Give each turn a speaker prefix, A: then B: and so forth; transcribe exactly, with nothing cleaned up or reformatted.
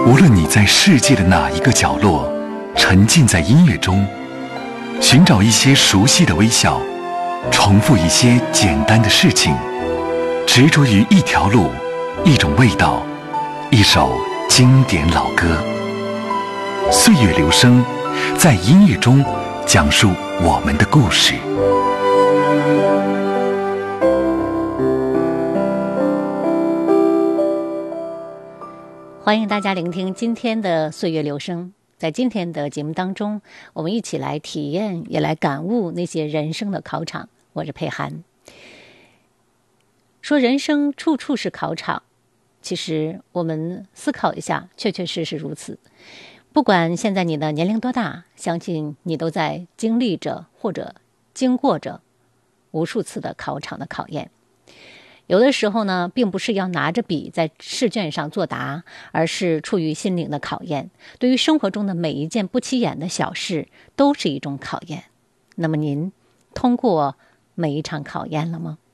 A: 无论你在世界的哪一个角落，沉浸在音乐中，寻找一些熟悉的微笑，重复一些简单的事情，执着于一条路，一种味道，一首经典老歌。岁月留声，在音乐中讲述我们的故事。
B: 欢迎大家聆听今天的岁月留声。在今天的节目当中，我们一起来体验，也来感悟那些人生的考场。我是佩涵。说人生处处是考场，其实我们思考一下，确确实实如此。不管现在你的年龄多大，相信你都在经历着或者经过着无数次的考场的考验。有的时候呢，并不是要拿着笔在试卷上作答，而是出于心灵的考验。对于生活中的每一件不起眼的小事，都是一种考验。那么您通过每一场考验了吗？